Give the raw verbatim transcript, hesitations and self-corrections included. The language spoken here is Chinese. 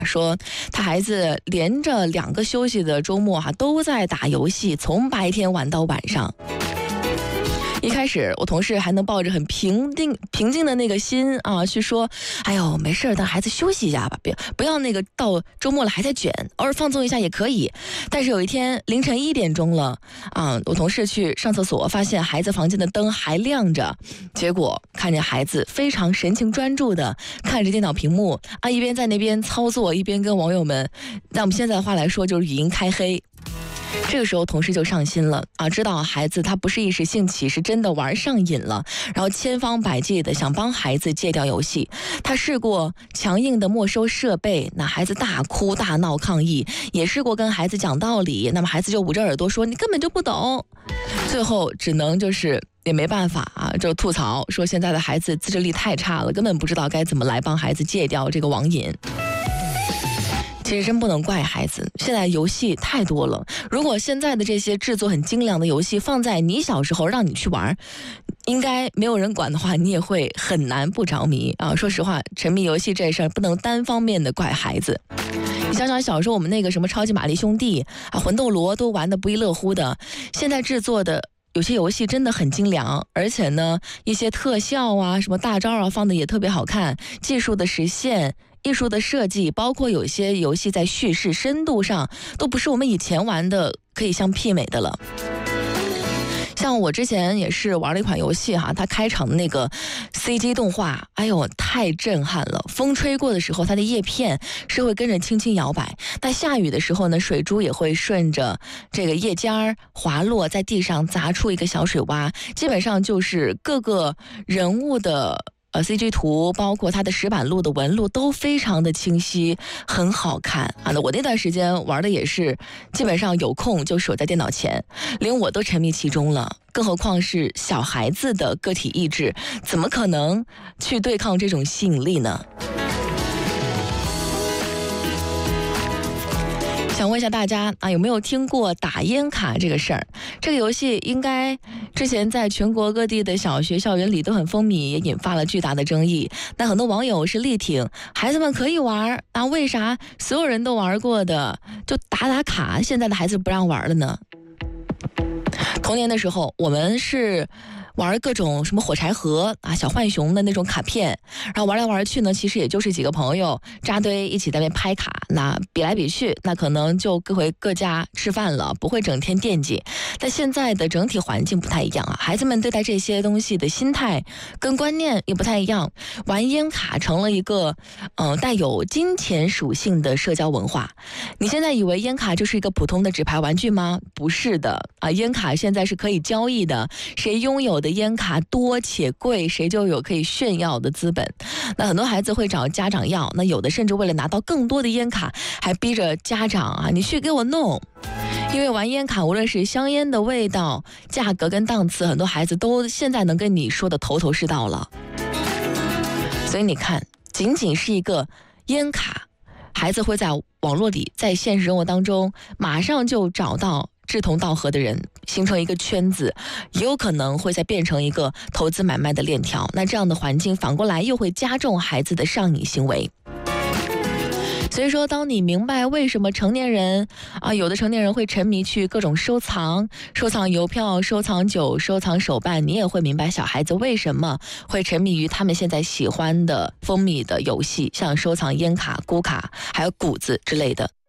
说他孩子连着两个休息的周末哈、啊、都在打游戏，从白天玩到晚上。一开始我同事还能抱着很平定平静的那个心啊去说，哎呦没事，让孩子休息一下吧，别不要那个到周末了还在卷，偶尔放纵一下也可以。但是有一天凌晨一点钟了啊，我同事去上厕所，发现孩子房间的灯还亮着，结果看见孩子非常神情专注的看着电脑屏幕啊，一边在那边操作，一边跟网友们，那我们现在的话来说就是语音开黑。这个时候同事就上心了啊，知道孩子他不是一时兴起，是真的玩上瘾了，然后千方百计的想帮孩子戒掉游戏。他试过强硬的没收设备，那孩子大哭大闹抗议，也试过跟孩子讲道理，那么孩子就捂着耳朵说你根本就不懂，最后只能就是也没办法啊，就吐槽说现在的孩子自制力太差了，根本不知道该怎么来帮孩子戒掉这个网瘾。其实真不能怪孩子，现在游戏太多了，如果现在的这些制作很精良的游戏放在你小时候让你去玩，应该没有人管的话，你也会很难不着迷啊。说实话，沉迷游戏这事儿不能单方面的怪孩子。你想想小时候我们那个什么超级玛丽兄弟啊、魂斗罗都玩得不亦乐乎的，现在制作的有些游戏真的很精良，而且呢一些特效啊什么大招啊放的也特别好看，技术的实现，艺术的设计，包括有些游戏在叙事深度上都不是我们以前玩的可以相媲美的了。像我之前也是玩了一款游戏哈，它开场的那个 C G 动画，哎呦太震撼了！风吹过的时候，它的叶片是会跟着轻轻摇摆；那下雨的时候呢，水珠也会顺着这个叶尖儿滑落，在地上砸出一个小水洼。基本上就是各个人物的呃 C G 图，包括它的石板路的纹路都非常的清晰，很好看啊！那我那段时间玩的也是，基本上有空就守在电脑前，连我都沉迷其中了。更何况是小孩子的个体意志，怎么可能去对抗这种吸引力呢？想问一下大家啊，有没有听过打烟卡这个事儿？这个游戏应该之前在全国各地的小学校园里都很风靡，也引发了巨大的争议。那很多网友是力挺孩子们可以玩，那为啥所有人都玩过的就打打卡，现在的孩子不让玩了呢？童年的时候，我们是玩各种什么火柴盒啊、小浣熊的那种卡片，然后玩来玩去呢，其实也就是几个朋友扎堆一起在那边拍卡，那比来比去，那可能就各回各家吃饭了，不会整天惦记。但现在的整体环境不太一样啊，孩子们对待这些东西的心态跟观念也不太一样，玩烟卡成了一个嗯、呃、带有金钱属性的社交文化。你现在以为烟卡就是一个普通的纸牌玩具吗？不是的啊，烟卡现在是可以交易的，谁拥有的烟卡多且贵，谁就有可以炫耀的资本。那很多孩子会找家长要，那有的甚至为了拿到更多的烟卡，还逼着家长啊，你去给我弄。因为玩烟卡，无论是香烟的味道、价格跟档次，很多孩子都现在能跟你说的头头是道了。所以你看，仅仅是一个烟卡，孩子会在网络里，在现实生活当中马上就找到志同道合的人，形成一个圈子，也有可能会再变成一个投资买卖的链条。那这样的环境反过来又会加重孩子的上瘾行为。所以说，当你明白为什么成年人啊，有的成年人会沉迷去各种收藏，收藏邮票、收藏酒、收藏手办，你也会明白小孩子为什么会沉迷于他们现在喜欢的风靡的游戏，像收藏烟卡、咕卡，还有谷子之类的。